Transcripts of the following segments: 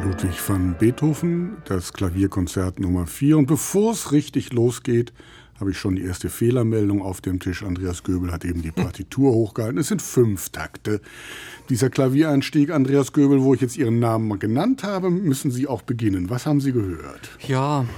Ludwig van Beethoven, das Klavierkonzert Nummer 4. Und bevor es richtig losgeht, habe ich schon die erste Fehlermeldung auf dem Tisch. Andreas Göbel hat eben die Partitur hochgehalten. Es sind 5 Takte. Dieser Klaviereinstieg, Andreas Göbel, wo ich jetzt Ihren Namen mal genannt habe, müssen Sie auch beginnen. Was haben Sie gehört? Ja,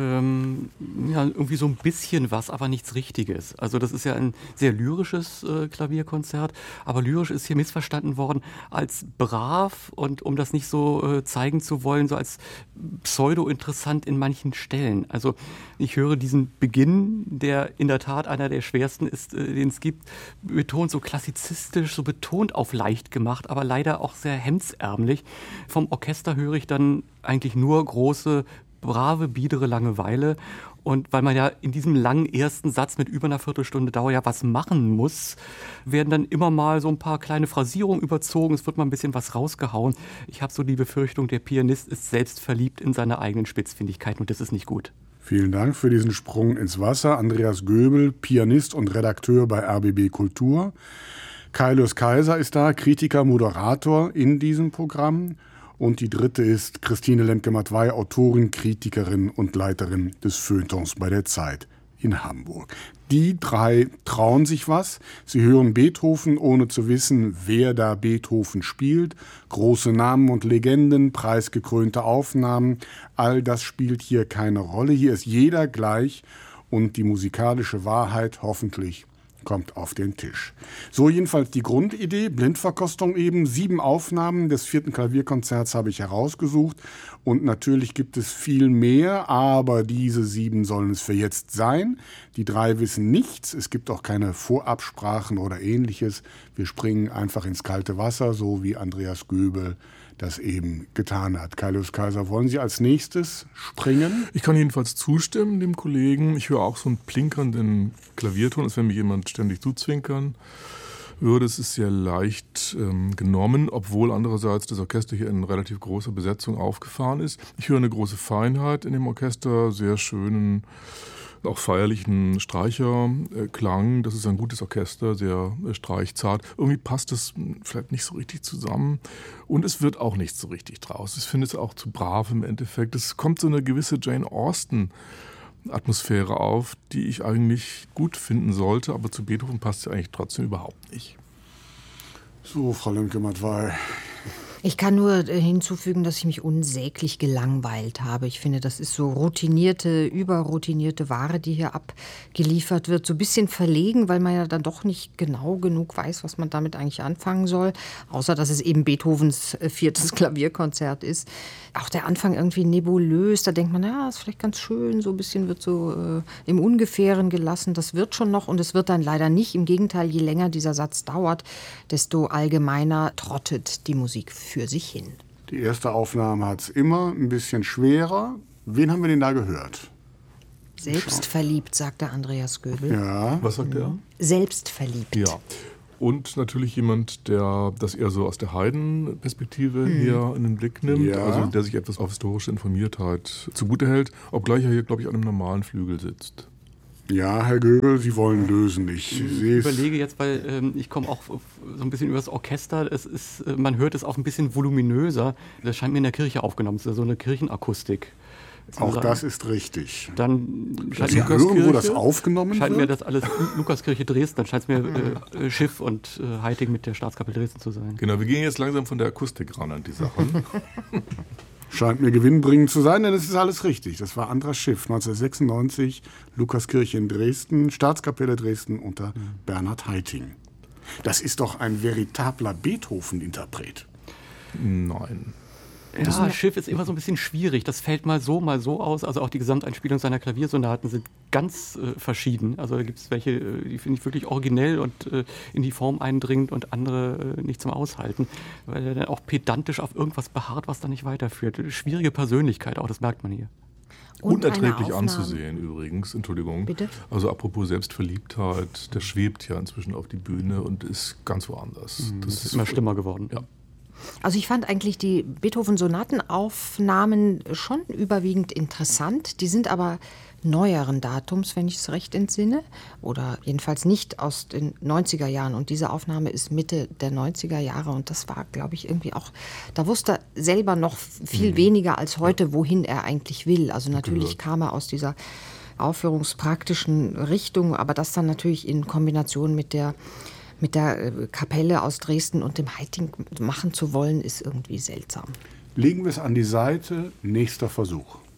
irgendwie so ein bisschen was, aber nichts Richtiges. Also das ist ja ein sehr lyrisches Klavierkonzert, aber lyrisch ist hier missverstanden worden als brav und um das nicht so zeigen zu wollen, so als pseudo-interessant in manchen Stellen. Also ich höre diesen Beginn, der in der Tat einer der schwersten ist, den es gibt, betont so klassizistisch, so betont auf leicht gemacht, aber leider auch sehr hemdsärmlich. Vom Orchester höre ich dann eigentlich nur große, brave, biedere Langeweile. Und weil man ja in diesem langen ersten Satz mit über einer Viertelstunde Dauer ja was machen muss, werden dann immer mal so ein paar kleine Phrasierungen überzogen. Es wird mal ein bisschen was rausgehauen. Ich habe so die Befürchtung, der Pianist ist selbst verliebt in seine eigenen Spitzfindigkeiten und das ist nicht gut. Vielen Dank für diesen Sprung ins Wasser. Andreas Göbel, Pianist und Redakteur bei RBB Kultur. Kaius Kaiser ist da, Kritiker, Moderator in diesem Programm. Und die dritte ist Christine Lemke-Matwei, Autorin, Kritikerin und Leiterin des Feuilletons bei der Zeit in Hamburg. Die 3 trauen sich was. Sie hören Beethoven, ohne zu wissen, wer da Beethoven spielt. Große Namen und Legenden, preisgekrönte Aufnahmen. All das spielt hier keine Rolle. Hier ist jeder gleich und die musikalische Wahrheit hoffentlich kommt auf den Tisch. So jedenfalls die Grundidee, Blindverkostung eben. 7 Aufnahmen des 4. Klavierkonzerts habe ich herausgesucht. Und natürlich gibt es viel mehr, aber diese 7 sollen es für jetzt sein. Die 3 wissen nichts. Es gibt auch keine Vorabsprachen oder Ähnliches. Wir springen einfach ins kalte Wasser, so wie Andreas Göbel das eben getan hat. Kaius Kaiser, wollen Sie als nächstes springen? Ich kann jedenfalls zustimmen dem Kollegen. Ich höre auch so einen plinkernden Klavierton, als wenn mich jemand ständig zuzwinkern würde. Es ist sehr leicht genommen, obwohl andererseits das Orchester hier in relativ großer Besetzung aufgefahren ist. Ich höre eine große Feinheit in dem Orchester, sehr schönen, auch feierlichen Streicherklang. Das ist ein gutes Orchester, sehr streichzart. Irgendwie passt es vielleicht nicht so richtig zusammen. Und es wird auch nicht so richtig draus. Ich finde es auch zu brav im Endeffekt. Es kommt so eine gewisse Jane Austen-Atmosphäre auf, die ich eigentlich gut finden sollte. Aber zu Beethoven passt sie eigentlich trotzdem überhaupt nicht. So, Frau Lemke-Matwei. Ich kann nur hinzufügen, dass ich mich unsäglich gelangweilt habe. Ich finde, das ist so routinierte, überroutinierte Ware, die hier abgeliefert wird. So ein bisschen verlegen, weil man ja dann doch nicht genau genug weiß, was man damit eigentlich anfangen soll. Außer, dass es eben Beethovens 4. Klavierkonzert ist. Auch der Anfang irgendwie nebulös. Da denkt man, ja, ist vielleicht ganz schön. So ein bisschen wird so im Ungefähren gelassen. Das wird schon noch und es wird dann leider nicht. Im Gegenteil, je länger dieser Satz dauert, desto allgemeiner trottet die Musik für sich hin. Die erste Aufnahme hat es immer ein bisschen schwerer. Wen haben wir denn da gehört? Selbstverliebt, sagte Andreas Göbel. Ja. Was sagt er? Selbstverliebt. Ja. Und natürlich jemand, der das eher so aus der Haydn-Perspektive hier in den Blick nimmt, Ja. also der sich etwas auf historische Informiertheit zugute hält, obgleich er hier, glaube ich, an einem normalen Flügel sitzt. Ja, Herr Göbel, Sie wollen lösen. Ich überlege jetzt, weil ich komme auch so ein bisschen über das Orchester. Man hört es auch ein bisschen voluminöser. Das scheint mir in der Kirche aufgenommen zu sein, so eine Kirchenakustik. Auch das ist richtig. Dann scheint Sie mir hören, wo das aufgenommen scheint wird? mir das alles Lukaskirche Dresden. Dann scheint es mir Schiff und Heiting mit der Staatskapelle Dresden zu sein. Genau, wir gehen jetzt langsam von der Akustik ran an die Sachen. Scheint mir gewinnbringend zu sein, denn es ist alles richtig. Das war Andras Schiff, 1996, Lukaskirche in Dresden, Staatskapelle Dresden unter Bernhard Heiting. Das ist doch ein veritabler Beethoven-Interpret. Nein. Ja, Schiff ist immer so ein bisschen schwierig. Das fällt mal so aus. Also auch die Gesamteinspielung seiner Klaviersonaten sind ganz verschieden. Also da gibt es welche, die finde ich wirklich originell und in die Form eindringend und andere nicht zum Aushalten. Weil er dann auch pedantisch auf irgendwas beharrt, was dann nicht weiterführt. Schwierige Persönlichkeit auch, das merkt man hier. Unerträglich anzusehen übrigens, Entschuldigung. Bitte? Also apropos Selbstverliebtheit, der schwebt ja inzwischen auf die Bühne und ist ganz woanders. Das ist immer schlimmer geworden. Ja. Also ich fand eigentlich die Beethoven-Sonatenaufnahmen schon überwiegend interessant. Die sind aber neueren Datums, wenn ich es recht entsinne, oder jedenfalls nicht aus den 90er Jahren. Und diese Aufnahme ist Mitte der 90er Jahre und das war, glaube ich, irgendwie auch, da wusste er selber noch viel weniger als heute, wohin er eigentlich will. Also natürlich kam er aus dieser aufführungspraktischen Richtung, aber das dann natürlich in Kombination mit der Kapelle aus Dresden und dem Haitink machen zu wollen, ist irgendwie seltsam. Legen wir es an die Seite, nächster Versuch.